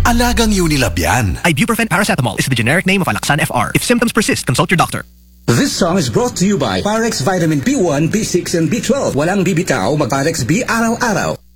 Alagang Unilab yan. Ibuprofen paracetamol is the generic name of Alaxan FR. If symptoms persist, consult your doctor. This song is brought to you by Parex Vitamin B1, B6, and B12. Walang bibitaw, mag-Parex B araw-araw.